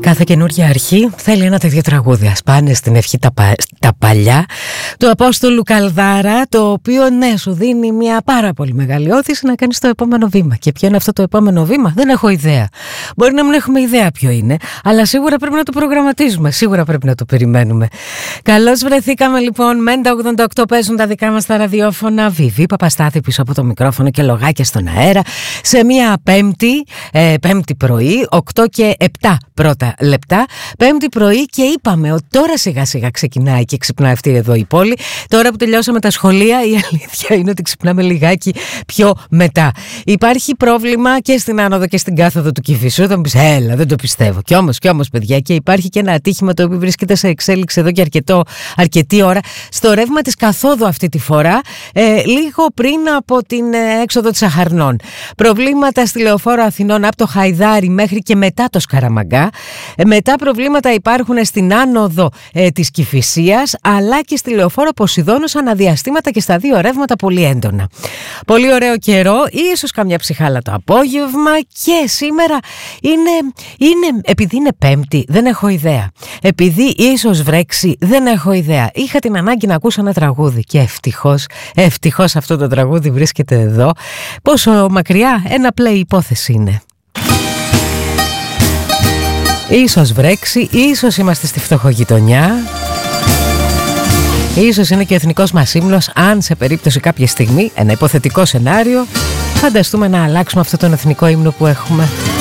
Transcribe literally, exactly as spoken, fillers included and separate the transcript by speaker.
Speaker 1: Κάθε καινούργια αρχή θέλει ένα τέτοιο τραγούδι. Ας πάνε στην ευχή τα, πα... τα παλιά του Απόστολου Καλδάρα, το οποίο ναι, σου δίνει μια πάρα πολύ μεγάλη όθηση να κάνεις το επόμενο βήμα. Και ποιο είναι αυτό το επόμενο βήμα? Δεν έχω ιδέα. Μπορεί να μην έχουμε ιδέα ποιο είναι, αλλά σίγουρα πρέπει να το προγραμματίζουμε. Σίγουρα πρέπει να το περιμένουμε. Καλώς βρεθήκαμε λοιπόν. Μέντα ογδόντα οκτώ παίζουν τα δικά μας τα ραδιόφωνα. Βιβί Παπαστάθη πίσω από το μικρόφωνο και λογάκια στον αέρα. Σε μια Πέμπτη, ε, Πέμπτη πρωί, οκτώ και επτά πρώτα λεπτά. Πέμπτη πρωί και είπαμε ότι τώρα σιγά σιγά ξεκινάει και ξυπνάει αυτή εδώ η πόλη. Τώρα που τελειώσαμε τα σχολεία, η αλήθεια είναι ότι ξυπνάμε λιγάκι πιο μετά. Υπάρχει πρόβλημα και στην άνοδο και στην κάθοδο του Κηφισού. Θα μου πεις, έλα, δεν το πιστεύω. Κι όμως, κι όμως, παιδιά, και υπάρχει και ένα ατύχημα το οποίο βρίσκεται σε εξέλιξη εδώ και αρκετό, αρκετή ώρα στο ρεύμα της καθόδου αυτή τη φορά, ε, λίγο πριν από την ε, έξοδο της Αχαρνών. Προβλήματα στη Λεωφόρο Αθηνών από το Χαϊδάρι μέχρι και μετά το Σκαραμαγκά. Ε, μετά προβλήματα υπάρχουν στην άνοδο ε, της Κηφισίας, αλλά και στη Λεωφόρο Ποσειδώνος αναδιαστήματα και στα δύο ρεύματα πολύ έντονα. Πολύ ωραίο καιρό, ίσως καμιά ψυχάλα το απόγευμα, και σήμερα είναι, είναι επειδή είναι Πέμπτη, δεν έχω ιδέα. Επειδή ίσως βρέξει, δεν έχω ιδέα. Είχα την ανάγκη να ακούσω ένα τραγούδι και ευτυχώς, ευτυχώς αυτό το τραγούδι βρίσκεται εδώ. Πόσο μακριά? Ένα play υπόθεση είναι. Ίσως βρέξει, ίσως είμαστε στη φτωχογειτονιά, ίσως είναι και ο εθνικός μας ύμνος, αν σε περίπτωση κάποια στιγμή, ένα υποθετικό σενάριο, φανταστούμε να αλλάξουμε αυτόν τον εθνικό ύμνο που έχουμε.